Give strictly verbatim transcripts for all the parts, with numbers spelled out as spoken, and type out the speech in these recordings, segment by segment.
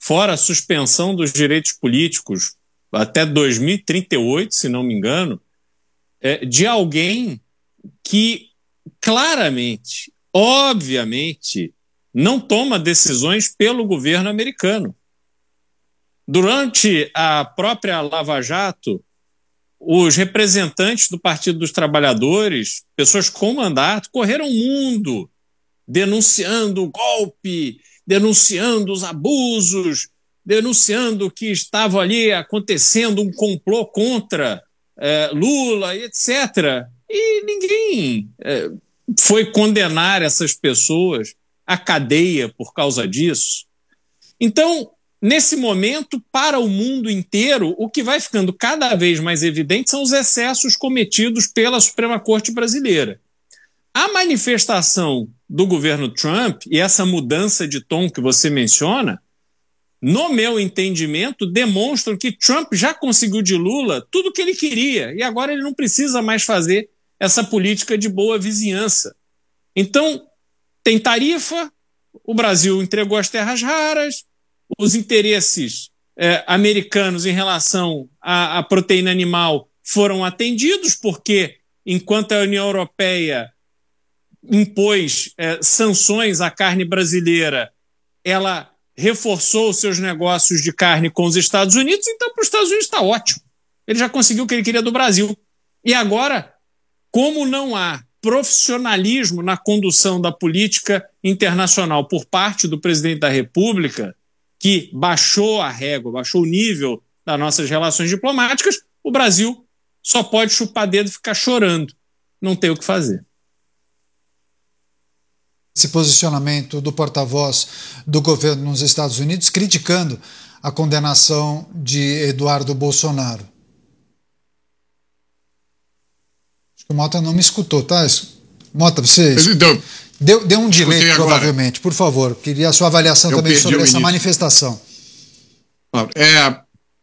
fora a suspensão dos direitos políticos até dois mil e trinta e oito, se não me engano, é, de alguém que claramente, obviamente, não toma decisões pelo governo americano. Durante a própria Lava Jato, os representantes do Partido dos Trabalhadores, pessoas com mandato, correram o mundo denunciando o golpe, denunciando os abusos, denunciando que estava ali acontecendo um complô contra eh, Lula, etcétera. E ninguém eh, foi condenar essas pessoas à cadeia por causa disso. Então, nesse momento, para o mundo inteiro, o que vai ficando cada vez mais evidente são os excessos cometidos pela Suprema Corte brasileira. A manifestação do governo Trump e essa mudança de tom que você menciona, no meu entendimento, demonstram que Trump já conseguiu de Lula tudo o que ele queria e agora ele não precisa mais fazer essa política de boa vizinhança. Então, tem tarifa, o Brasil entregou as terras raras, os interesses eh, americanos em relação à, à proteína animal foram atendidos, porque enquanto a União Europeia impôs eh, sanções à carne brasileira, ela reforçou os seus negócios de carne com os Estados Unidos, então para os Estados Unidos está ótimo. Ele já conseguiu o que ele queria do Brasil. E agora, como não há profissionalismo na condução da política internacional por parte do presidente da República, que baixou a régua, baixou o nível das nossas relações diplomáticas, o Brasil só pode chupar dedo e ficar chorando. Não tem o que fazer. Esse posicionamento do porta-voz do governo nos Estados Unidos criticando a condenação de Eduardo Bolsonaro. Acho que o Mota não me escutou, tá? Mota, você então, deu, deu um delay, provavelmente. Por favor, queria a sua avaliação Eu também sobre essa início. manifestação. É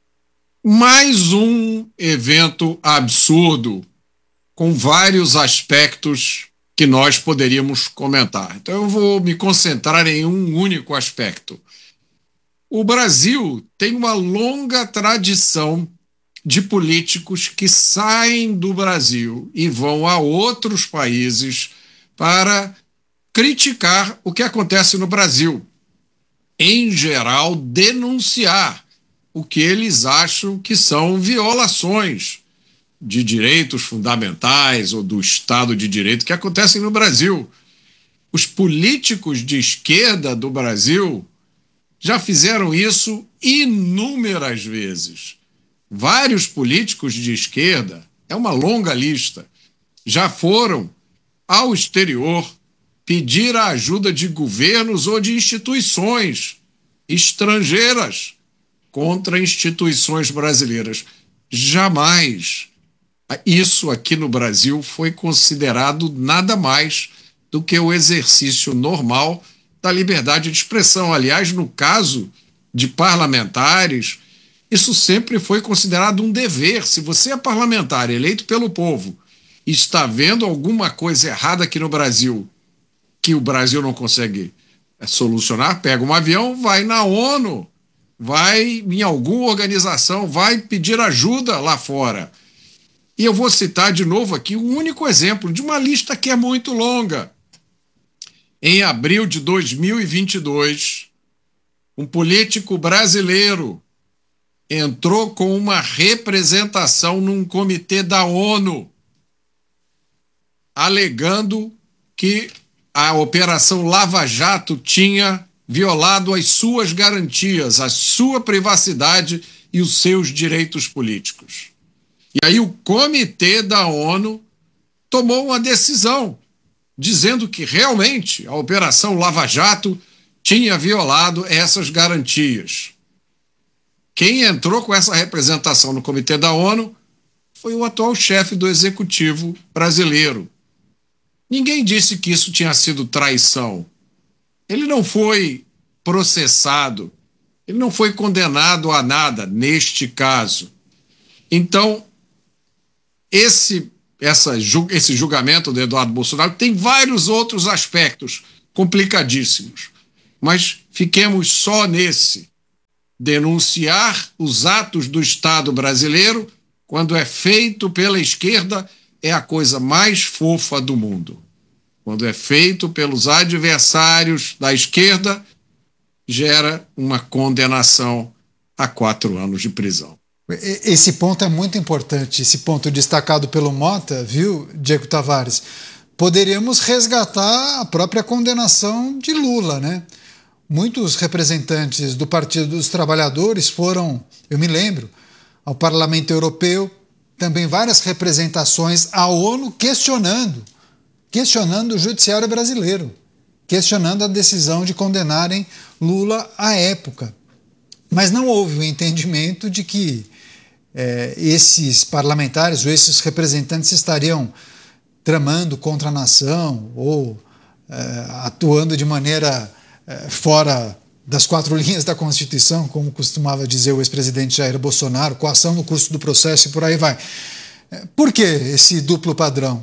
mais um evento absurdo com vários aspectos que nós poderíamos comentar. Então eu vou me concentrar em um único aspecto. O Brasil tem uma longa tradição de políticos que saem do Brasil e vão a outros países para criticar o que acontece no Brasil. Em geral, denunciar o que eles acham que são violações de direitos fundamentais ou do Estado de Direito que acontecem no Brasil. Os políticos de esquerda do Brasil já fizeram isso inúmeras vezes. Vários políticos de esquerda, é uma longa lista, já foram ao exterior pedir a ajuda de governos ou de instituições estrangeiras contra instituições brasileiras. Jamais isso aqui no Brasil foi considerado nada mais do que o exercício normal da liberdade de expressão. Aliás, no caso de parlamentares, isso sempre foi considerado um dever. Se você é parlamentar eleito pelo povo e está vendo alguma coisa errada aqui no Brasil que o Brasil não consegue solucionar, pega um avião, vai na ONU, vai em alguma organização, vai pedir ajuda lá fora. E eu vou citar de novo aqui um único exemplo de uma lista que é muito longa. Em abril de dois mil e vinte e dois, um político brasileiro entrou com uma representação num comitê da ONU, alegando que a Operação Lava Jato tinha violado as suas garantias, a sua privacidade e os seus direitos políticos. E aí o comitê da ONU tomou uma decisão, dizendo que realmente a Operação Lava Jato tinha violado essas garantias. Quem entrou com essa representação no comitê da ONU foi o atual chefe do executivo brasileiro. Ninguém disse que isso tinha sido traição. Ele não foi processado, ele não foi condenado a nada neste caso. Então, esse, essa, esse julgamento do Eduardo Bolsonaro tem vários outros aspectos complicadíssimos, mas fiquemos só nesse. denunciar os atos do Estado brasileiro, quando é feito pela esquerda, é a coisa mais fofa do mundo. Quando é feito pelos adversários da esquerda, gera uma condenação a quatro anos de prisão. Esse ponto é muito importante, esse ponto destacado pelo Mota, viu, Diego Tavares? Poderíamos resgatar a própria condenação de Lula, né? Muitos representantes do Partido dos Trabalhadores foram, eu me lembro, ao Parlamento Europeu, também várias representações à ONU questionando, questionando o judiciário brasileiro, questionando a decisão de condenarem Lula à época. Mas não houve o entendimento de que é, esses parlamentares ou esses representantes estariam tramando contra a nação ou é, atuando de maneira é, fora das quatro linhas da Constituição, como costumava dizer o ex-presidente Jair Bolsonaro, coação no curso do processo e por aí vai. Por que esse duplo padrão?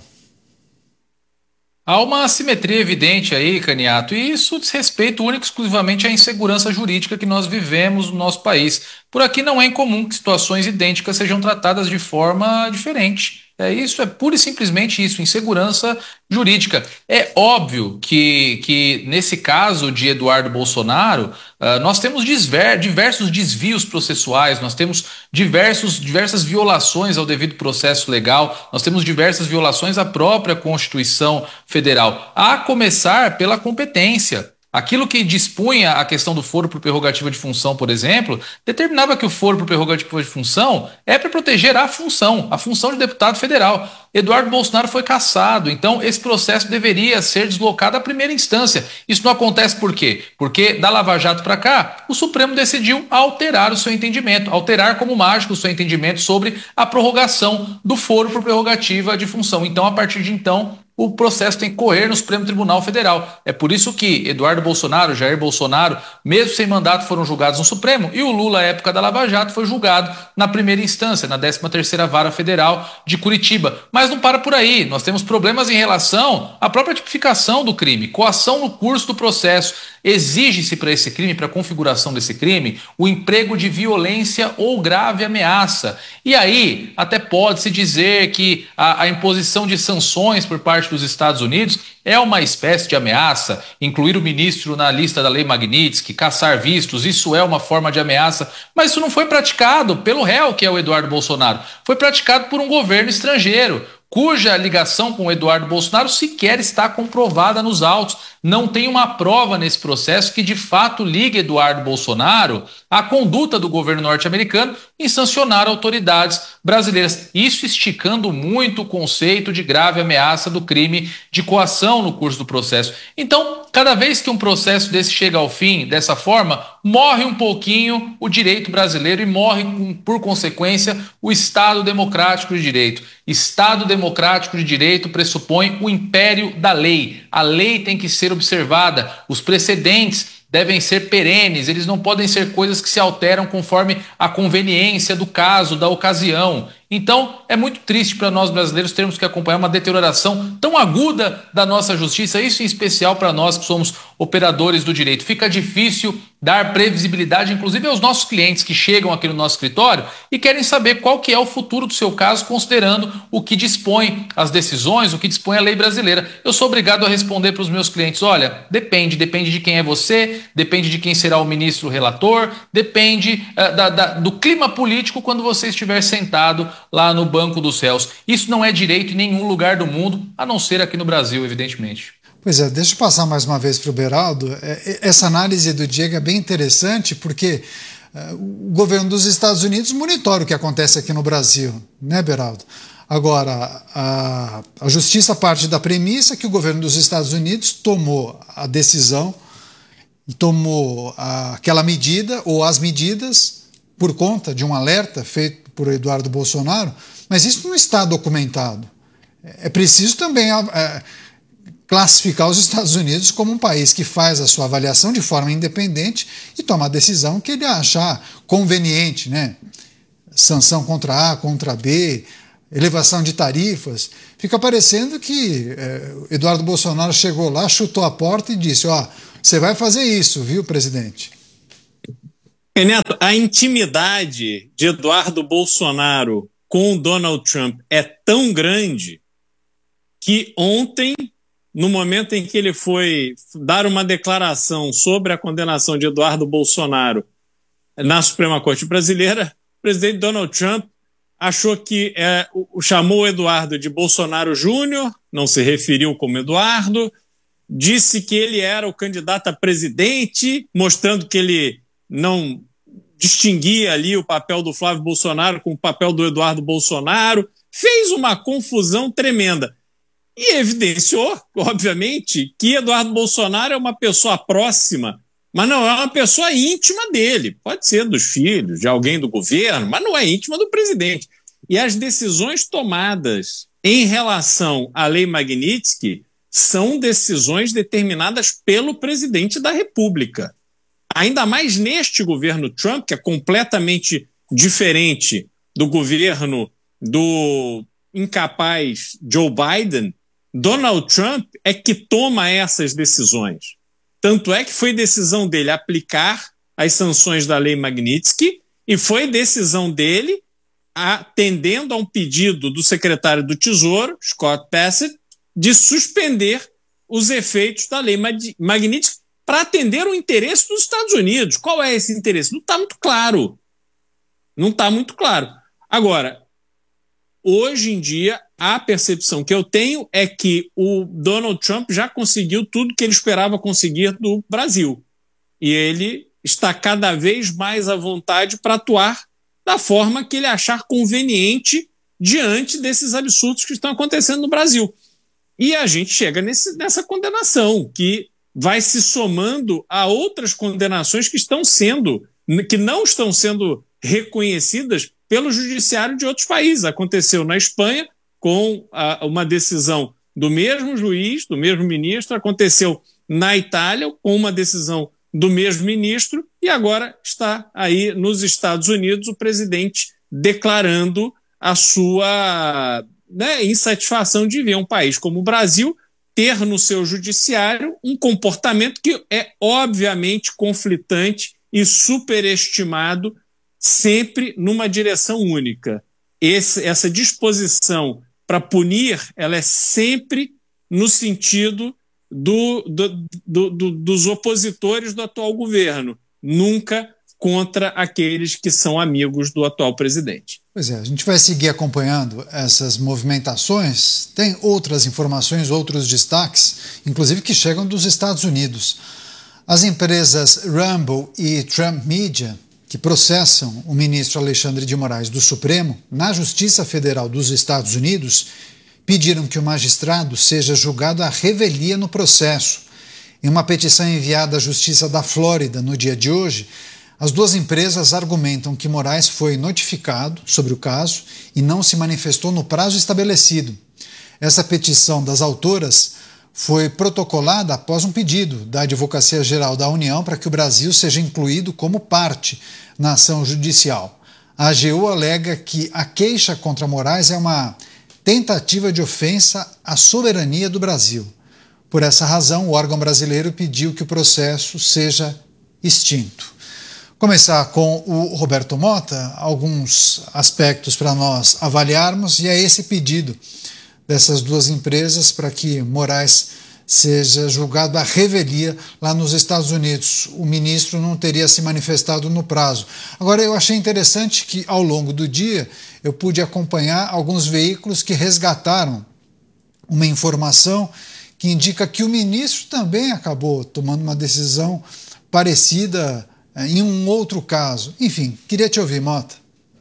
Há uma assimetria evidente aí, Caniato, e isso diz respeito único e exclusivamente à insegurança jurídica que nós vivemos no nosso país. Por aqui não é incomum que situações idênticas sejam tratadas de forma diferente. É isso, é pura e simplesmente isso, insegurança jurídica. É óbvio que, que nesse caso de Eduardo Bolsonaro, uh, nós temos disver, diversos desvios processuais, nós temos diversos, diversas violações ao devido processo legal, nós temos diversas violações à própria Constituição Federal, a começar pela competência. Aquilo que dispunha a questão do foro por prerrogativa de função, por exemplo, determinava que o foro por prerrogativa de função é para proteger a função, a função de deputado federal. Eduardo Bolsonaro foi cassado, então esse processo deveria ser deslocado à primeira instância. Isso não acontece por quê? Porque da Lava Jato para cá, o Supremo decidiu alterar o seu entendimento, alterar como mágico o seu entendimento sobre a prorrogação do foro por prerrogativa de função. Então, a partir de então, o processo tem que correr no Supremo Tribunal Federal. É por isso que Eduardo Bolsonaro, Jair Bolsonaro, mesmo sem mandato, foram julgados no Supremo, e o Lula, à época da Lava Jato, foi julgado na primeira instância, na décima terceira Vara Federal de Curitiba. Mas não para por aí, nós temos problemas em relação à própria tipificação do crime, coação no curso do processo. Exige-se para esse crime, para a configuração desse crime, o emprego de violência ou grave ameaça. E aí, até pode-se dizer que a, a imposição de sanções por parte dos Estados Unidos é uma espécie de ameaça. Incluir o ministro na lista da Lei Magnitsky, caçar vistos, isso é uma forma de ameaça. Mas isso não foi praticado pelo réu, que é o Eduardo Bolsonaro. Foi praticado por um governo estrangeiro, cuja ligação com o Eduardo Bolsonaro sequer está comprovada nos autos. Não tem uma prova nesse processo que de fato ligue Eduardo Bolsonaro à conduta do governo norte-americano em sancionar autoridades brasileiras. Isso esticando muito o conceito de grave ameaça do crime de coação no curso do processo. Então, cada vez que um processo desse chega ao fim dessa forma, morre um pouquinho o direito brasileiro e morre, por consequência, o Estado democrático de direito. Estado democrático de direito pressupõe o império da lei. A lei tem que ser observada, os precedentes devem ser perenes, eles não podem ser coisas que se alteram conforme a conveniência do caso, da ocasião. Então, é muito triste para nós brasileiros termos que acompanhar uma deterioração tão aguda da nossa justiça, isso em especial para nós que somos operadores do direito. Fica difícil dar previsibilidade, inclusive aos nossos clientes que chegam aqui no nosso escritório e querem saber qual que é o futuro do seu caso, considerando o que dispõe as decisões, o que dispõe a lei brasileira. Eu sou obrigado a responder para os meus clientes, olha, depende, depende de quem é você, depende de quem será o ministro relator, depende uh, da, da, do clima político quando você estiver sentado lá no banco dos réus. Isso não é direito em nenhum lugar do mundo, a não ser aqui no Brasil, evidentemente. Pois é, deixa eu passar mais uma vez para o Beraldo. Essa análise do Diego é bem interessante porque uh, o governo dos Estados Unidos monitora o que acontece aqui no Brasil, né, Beraldo? Agora, a, a justiça parte da premissa que o governo dos Estados Unidos tomou a decisão e tomou a, aquela medida ou as medidas por conta de um alerta feito por Eduardo Bolsonaro, mas isso não está documentado. É preciso também é, classificar os Estados Unidos como um país que faz a sua avaliação de forma independente e toma a decisão que ele achar conveniente, né? Sanção contra A, contra B, elevação de tarifas. Fica parecendo que é, Eduardo Bolsonaro chegou lá, chutou a porta e disse, ó, você vai fazer isso, viu, presidente? Neto, a intimidade de Eduardo Bolsonaro com Donald Trump é tão grande que ontem, no momento em que ele foi dar uma declaração sobre a condenação de Eduardo Bolsonaro na Suprema Corte Brasileira, o presidente Donald Trump achou que é, chamou o Eduardo de Bolsonaro Júnior, não se referiu como Eduardo, disse que ele era o candidato a presidente, mostrando que ele não distinguia ali o papel do Flávio Bolsonaro com o papel do Eduardo Bolsonaro, fez uma confusão tremenda. E evidenciou, obviamente, que Eduardo Bolsonaro é uma pessoa próxima, mas não é uma pessoa íntima dele. Pode ser dos filhos, de alguém do governo, mas não é íntima do presidente. E as decisões tomadas em relação à Lei Magnitsky são decisões determinadas pelo presidente da República. Ainda mais neste governo Trump, que é completamente diferente do governo do incapaz Joe Biden, Donald Trump é que toma essas decisões. Tanto é que foi decisão dele aplicar as sanções da Lei Magnitsky e foi decisão dele, atendendo a um pedido do secretário do Tesouro, Scott Bassett, de suspender os efeitos da Lei Magnitsky para atender o interesse dos Estados Unidos. Qual é esse interesse? Não está muito claro. Não está muito claro. Agora, hoje em dia, a percepção que eu tenho é que o Donald Trump já conseguiu tudo que ele esperava conseguir do Brasil. E ele está cada vez mais à vontade para atuar da forma que ele achar conveniente diante desses absurdos que estão acontecendo no Brasil. E a gente chega nesse, nessa condenação, que vai se somando a outras condenações que estão sendo, que não estão sendo reconhecidas pelo judiciário de outros países. Aconteceu na Espanha com a, uma decisão do mesmo juiz, do mesmo ministro, aconteceu na Itália com uma decisão do mesmo ministro e agora está aí nos Estados Unidos o presidente declarando a sua, né, insatisfação de ver um país como o Brasil ter no seu judiciário um comportamento que é obviamente conflitante e superestimado sempre numa direção única. Esse, essa disposição para punir, ela é sempre no sentido do, do, do, do, dos opositores do atual governo, nunca contra aqueles que são amigos do atual presidente. Pois é, a gente vai seguir acompanhando essas movimentações. Tem outras informações, outros destaques, inclusive que chegam dos Estados Unidos. As empresas Rumble e Trump Media, que processam o ministro Alexandre de Moraes do Supremo na Justiça Federal dos Estados Unidos, pediram que o magistrado seja julgado à revelia no processo. Em uma petição enviada à Justiça da Flórida no dia de hoje, as duas empresas argumentam que Moraes foi notificado sobre o caso e não se manifestou no prazo estabelecido. Essa petição das autoras foi protocolada após um pedido da Advocacia Geral da União para que o Brasil seja incluído como parte na ação judicial. A A G U alega que a queixa contra Moraes é uma tentativa de ofensa à soberania do Brasil. Por essa razão, o órgão brasileiro pediu que o processo seja extinto. Começar com o Roberto Mota, alguns aspectos para nós avaliarmos, e é esse pedido dessas duas empresas para que Moraes seja julgado à revelia lá nos Estados Unidos. O ministro não teria se manifestado no prazo. Agora, eu achei interessante que, ao longo do dia, eu pude acompanhar alguns veículos que resgataram uma informação que indica que o ministro também acabou tomando uma decisão parecida em um outro caso. Enfim, queria te ouvir, Mota.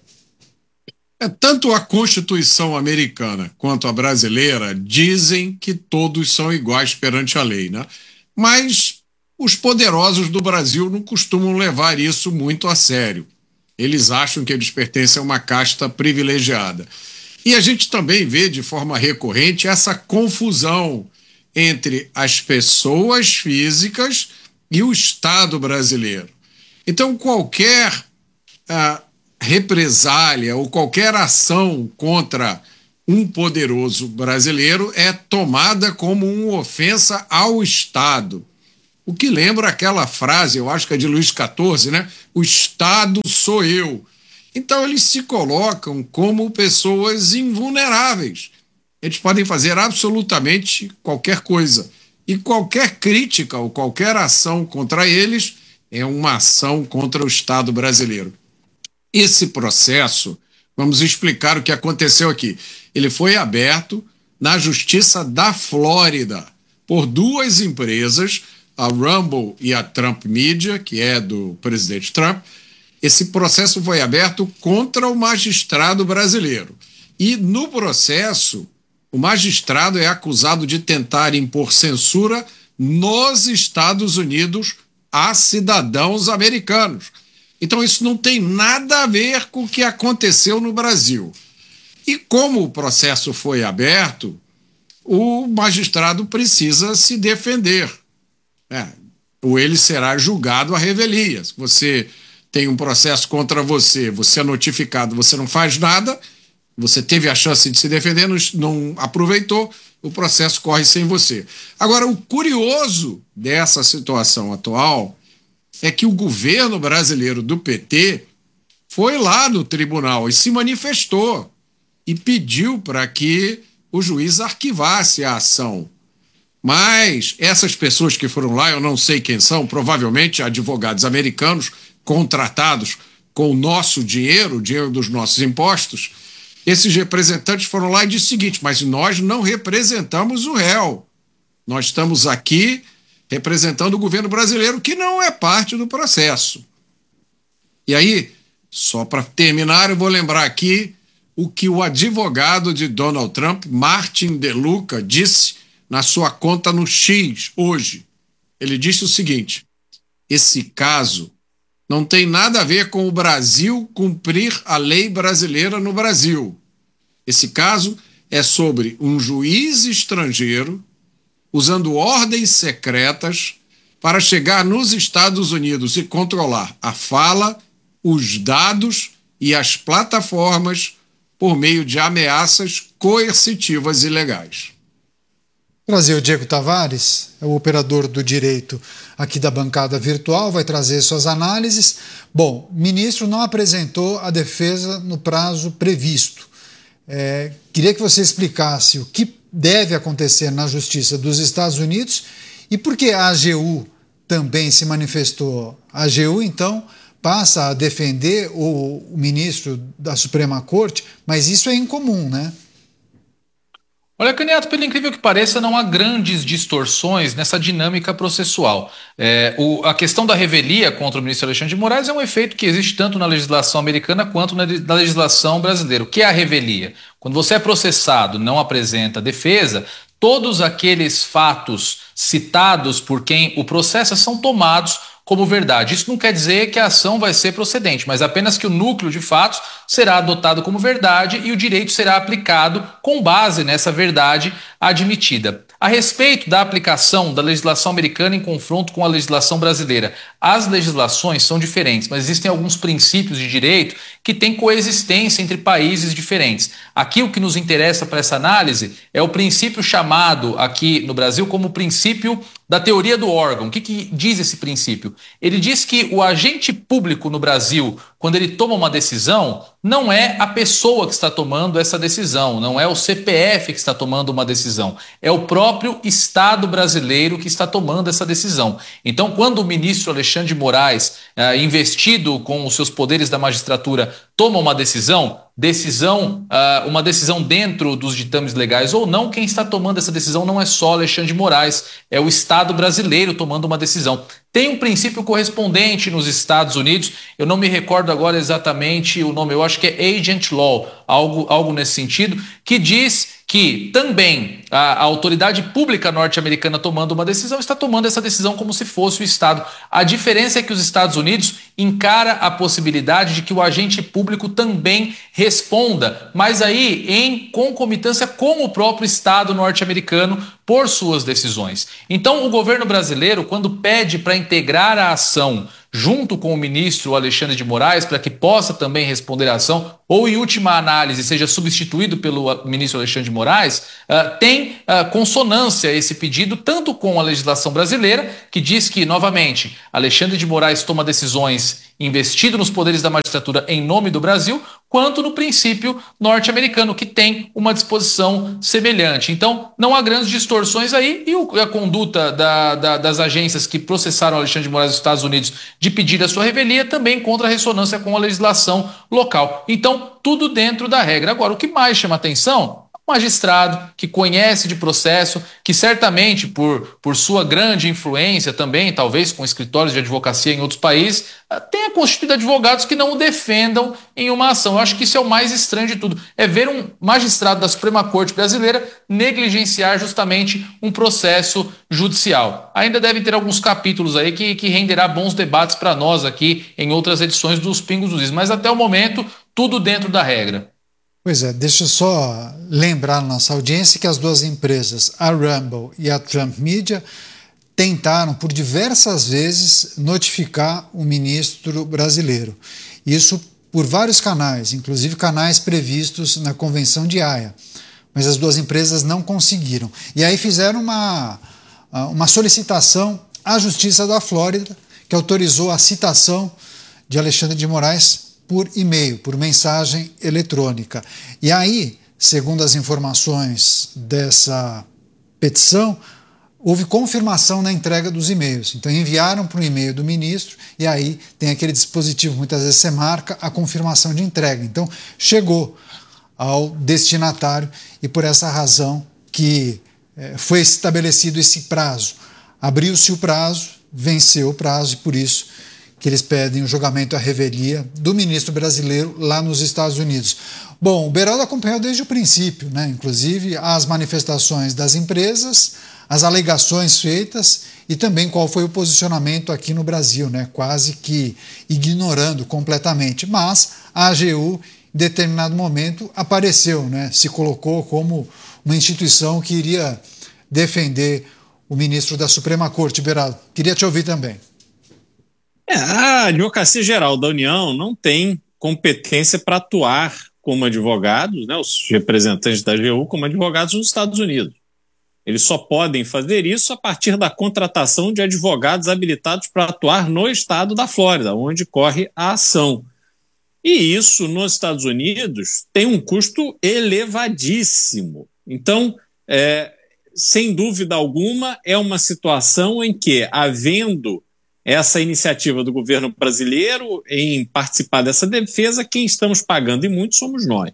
É, tanto a Constituição americana quanto a brasileira dizem que todos são iguais perante a lei, né? Mas os poderosos do Brasil não costumam levar isso muito a sério. Eles acham que eles pertencem a uma casta privilegiada. E a gente também vê de forma recorrente essa confusão entre as pessoas físicas e o Estado brasileiro. Então, qualquer ah, represália ou qualquer ação contra um poderoso brasileiro é tomada como uma ofensa ao Estado. o que lembra aquela frase, eu acho que é de Luís quatorze, né? O Estado sou eu. Então eles se colocam como pessoas invulneráveis. Eles podem fazer absolutamente qualquer coisa. E qualquer crítica ou qualquer ação contra eles é uma ação contra o Estado brasileiro. Esse processo, vamos explicar o que aconteceu aqui. Ele foi aberto na Justiça da Flórida por duas empresas, a Rumble e a Trump Media, que é do presidente Trump. Esse processo foi aberto contra o magistrado brasileiro. E no processo, o magistrado é acusado de tentar impor censura nos Estados Unidos a cidadãos americanos. Então isso não tem nada a ver com o que aconteceu no Brasil. E como o processo foi aberto, o magistrado precisa se defender. É, ou ele será julgado à revelia. Se você tem um processo contra você, você é notificado, você não faz nada, você teve a chance de se defender, não, não aproveitou, o processo corre sem você. Agora, o curioso dessa situação atual é que o governo brasileiro do P T foi lá no tribunal e se manifestou e pediu para que o juiz arquivasse a ação. Mas essas pessoas que foram lá, eu não sei quem são, provavelmente advogados americanos contratados com o nosso dinheiro, o dinheiro dos nossos impostos. Esses representantes foram lá e disseram o seguinte: mas nós não representamos o réu. Nós estamos aqui representando o governo brasileiro, que não é parte do processo. E aí, só para terminar, eu vou lembrar aqui o que o advogado de Donald Trump, Martin DeLuca, disse na sua conta no X hoje. Ele disse o seguinte: esse caso não tem nada a ver com o Brasil cumprir a lei brasileira no Brasil. Esse caso é sobre um juiz estrangeiro usando ordens secretas para chegar nos Estados Unidos e controlar a fala, os dados e as plataformas por meio de ameaças coercitivas ilegais. Trazer o Diego Tavares, é o operador do direito aqui da bancada virtual, vai trazer suas análises. Bom, o ministro não apresentou a defesa no prazo previsto. É, queria que você explicasse o que deve acontecer na Justiça dos Estados Unidos e por que a AGU também se manifestou. A AGU, então, passa a defender o, o ministro da Suprema Corte, mas isso é incomum, né? Olha, Caniato, pelo incrível que pareça, não há grandes distorções nessa dinâmica processual. É, o, a questão da revelia contra o ministro Alexandre de Moraes é um efeito que existe tanto na legislação americana quanto na, na legislação brasileira. O que é a revelia? Quando você é processado, não apresenta defesa, todos aqueles fatos citados por quem o processa são tomados como verdade. Isso não quer dizer que a ação vai ser procedente, mas apenas que o núcleo de fatos será adotado como verdade e o direito será aplicado com base nessa verdade admitida. A respeito da aplicação da legislação americana em confronto com a legislação brasileira, as legislações são diferentes, mas existem alguns princípios de direito que têm coexistência entre países diferentes. Aqui o que nos interessa para essa análise é o princípio chamado aqui no Brasil como o princípio da teoria do órgão. O que, que diz esse princípio? Ele diz que o agente público no Brasil, quando ele toma uma decisão, não é a pessoa que está tomando essa decisão, não é o C P F que está tomando uma decisão, é o próprio Estado brasileiro que está tomando essa decisão. Então, quando o ministro Alexandre de Moraes, eh, investido com os seus poderes da magistratura, toma uma decisão, decisão, uh, uma decisão dentro dos ditames legais ou não, quem está tomando essa decisão não é só Alexandre de Moraes, é o Estado brasileiro tomando uma decisão. Tem um princípio correspondente nos Estados Unidos, eu não me recordo agora exatamente o nome, eu acho que é Agent Law, algo, algo nesse sentido, que diz que também a, a autoridade pública norte-americana tomando uma decisão está tomando essa decisão como se fosse o Estado. A diferença é que os Estados Unidos encara a possibilidade de que o agente público também responda, mas aí em concomitância com o próprio Estado norte-americano por suas decisões. Então o governo brasileiro, quando pede para integrar a ação junto com o ministro Alexandre de Moraes, para que possa também responder à ação, ou em última análise seja substituído pelo ministro Alexandre de Moraes, uh, tem uh, consonância esse pedido, tanto com a legislação brasileira, que diz que, novamente, Alexandre de Moraes toma decisões investido nos poderes da magistratura em nome do Brasil, quanto no princípio norte-americano, que tem uma disposição semelhante. Então, não há grandes distorções aí, e o, a conduta da, da, das agências que processaram Alexandre de Moraes dos Estados Unidos de pedir a sua revelia também encontra ressonância com a legislação local. Então, tudo dentro da regra. Agora, o que mais chama atenção? Um magistrado que conhece de processo, que certamente por, por sua grande influência também, talvez com escritórios de advocacia em outros países, tenha constituído advogados que não o defendam em uma ação. Eu acho que isso é o mais estranho de tudo, é ver um magistrado da Suprema Corte brasileira negligenciar justamente um processo judicial. Ainda deve ter alguns capítulos aí que, que renderá bons debates para nós aqui em outras edições dos Pingos dos Is, mas até o momento, tudo dentro da regra. Pois é, deixa eu só lembrar na nossa audiência que as duas empresas, a Rumble e a Trump Media, tentaram por diversas vezes notificar o ministro brasileiro. Isso por vários canais, inclusive canais previstos na Convenção de Haia. Mas as duas empresas não conseguiram. E aí fizeram uma, uma solicitação à Justiça da Flórida, que autorizou a citação de Alexandre de Moraes por e-mail, por mensagem eletrônica. E aí, segundo as informações dessa petição, houve confirmação na entrega dos e-mails. Então enviaram para o e-mail do ministro e aí tem aquele dispositivo, muitas vezes você marca a confirmação de entrega. Então chegou ao destinatário e por essa razão que eh, foi estabelecido esse prazo. Abriu-se o prazo, venceu o prazo e por isso que eles pedem o julgamento à revelia do ministro brasileiro lá nos Estados Unidos. Bom, o Beraldo acompanhou desde o princípio, né? Inclusive as manifestações das empresas, as alegações feitas e também qual foi o posicionamento aqui no Brasil, né? Quase que ignorando completamente. Mas a A G U, em determinado momento, apareceu, né? Se colocou como uma instituição que iria defender o ministro da Suprema Corte. Beraldo, queria te ouvir também. É, a Advocacia Geral da União não tem competência para atuar como advogados, né, os representantes da A G U como advogados nos Estados Unidos. Eles só podem fazer isso a partir da contratação de advogados habilitados para atuar no estado da Flórida, onde corre a ação. E isso, nos Estados Unidos, tem um custo elevadíssimo. Então, é, sem dúvida alguma, é uma situação em que, havendo essa iniciativa do governo brasileiro em participar dessa defesa, quem estamos pagando e muito somos nós.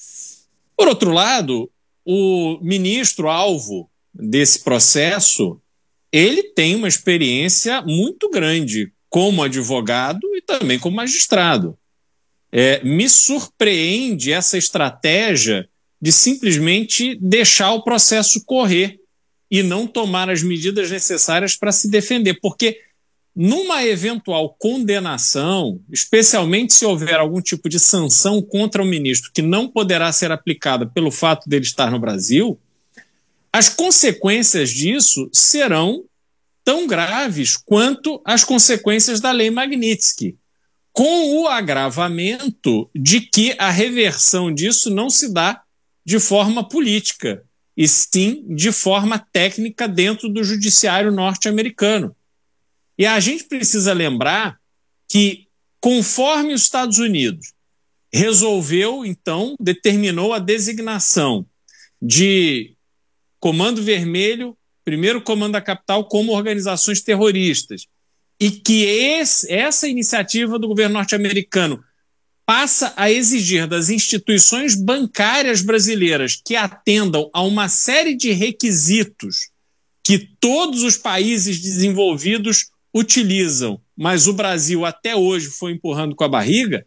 Por outro lado, o ministro alvo desse processo, ele tem uma experiência muito grande como advogado e também como magistrado. É, me surpreende essa estratégia de simplesmente deixar o processo correr e não tomar as medidas necessárias para se defender, porque numa eventual condenação, especialmente se houver algum tipo de sanção contra o ministro que não poderá ser aplicada pelo fato dele estar no Brasil, as consequências disso serão tão graves quanto as consequências da Lei Magnitsky, com o agravamento de que a reversão disso não se dá de forma política, e sim de forma técnica dentro do judiciário norte-americano. E a gente precisa lembrar que, conforme os Estados Unidos resolveu, então, determinou a designação de Comando Vermelho, Primeiro Comando da Capital, como organizações terroristas, e que esse, essa iniciativa do governo norte-americano passa a exigir das instituições bancárias brasileiras que atendam a uma série de requisitos que todos os países desenvolvidos utilizam, mas o Brasil até hoje foi empurrando com a barriga,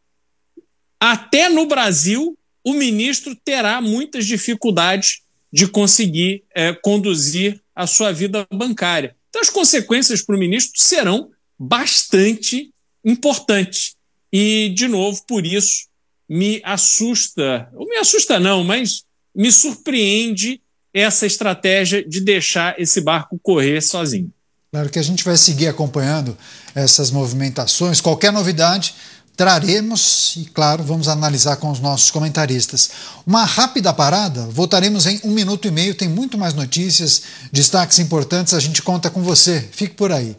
até no Brasil o ministro terá muitas dificuldades de conseguir é, conduzir a sua vida bancária. Então as consequências para o ministro serão bastante importantes. E, de novo, por isso, me assusta, ou me assusta não, mas me surpreende essa estratégia de deixar esse barco correr sozinho. Claro que a gente vai seguir acompanhando essas movimentações. Qualquer novidade, traremos e, claro, vamos analisar com os nossos comentaristas. Uma rápida parada, voltaremos em um minuto e meio. Tem muito mais notícias, destaques importantes, a gente conta com você. Fique por aí.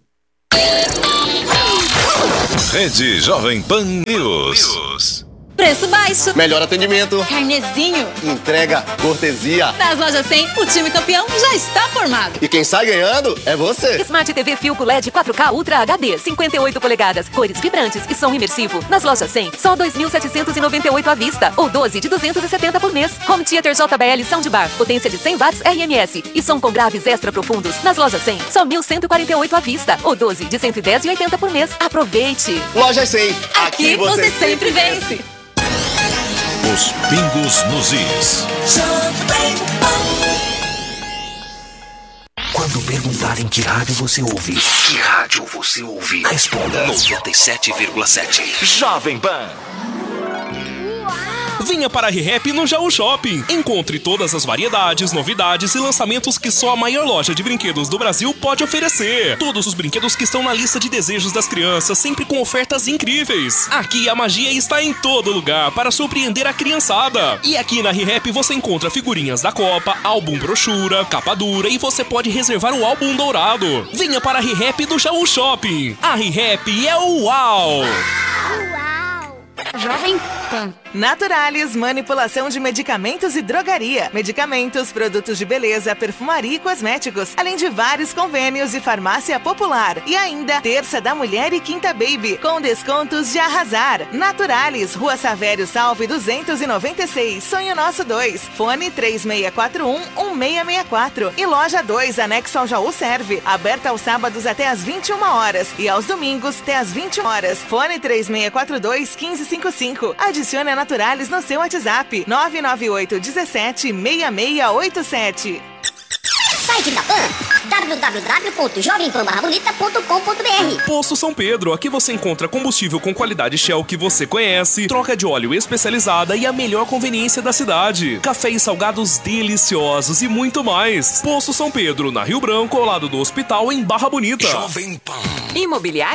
Rede Jovem Pan News. Preço baixo, melhor atendimento, carnezinho, entrega, cortesia. Nas lojas cem, o time campeão já está formado. E quem sai ganhando é você. Smart T V Philco L E D quatro K Ultra H D, cinquenta e oito polegadas, cores vibrantes e som imersivo. Nas lojas cem, só dois mil setecentos e noventa e oito à vista, ou doze de duzentos e setenta por mês. Home Theater J B L Soundbar, potência de cem watts R M S e som com graves extra profundos. Nas lojas cem, só mil cento e quarenta e oito à vista, ou doze de cento e dez e oitenta por mês. Aproveite! Lojas cem, aqui, aqui você, você sempre vence. Os pingos nos is. Quando perguntarem que rádio você ouve, que rádio você ouve, responda noventa e sete vírgula sete Jovem Pan. Venha para a ReHap no Jaú Shopping. Encontre todas as variedades, novidades e lançamentos que só a maior loja de brinquedos do Brasil pode oferecer. Todos os brinquedos que estão na lista de desejos das crianças, sempre com ofertas incríveis. Aqui a magia está em todo lugar para surpreender a criançada. E aqui na ReHap você encontra figurinhas da Copa, álbum brochura, capa dura e você pode reservar o álbum dourado. Venha para a ReHap do Jaú Shopping. A ReHap é o uau! Jovem Pan. Naturalis, manipulação de medicamentos e drogaria. Medicamentos, produtos de beleza, perfumaria e cosméticos. Além de vários convênios e farmácia popular. E ainda, terça da mulher e quinta baby. Com descontos de arrasar. Naturalis, Rua Savério Salve duzentos e noventa e seis. Sonho Nosso dois. Fone três seis quatro um, um seis seis quatro. E Loja dois, anexo ao Jaú Serve. Aberta aos sábados até às vinte e uma horas. E aos domingos até às vinte horas. Fone três seis quatro dois, um cinco cinco cinco. Adicione a Naturalis no seu WhatsApp nove nove oito um sete, seis seis oito sete. Site da Pan, w w w ponto jovem pan barra bonita ponto com ponto b r. Posto São Pedro, aqui você encontra combustível com qualidade Shell que você conhece, troca de óleo especializada e a melhor conveniência da cidade. Café e salgados deliciosos e muito mais. Posto São Pedro, na Rio Branco, ao lado do hospital, em Barra Bonita. Jovem Pan. Imobiliário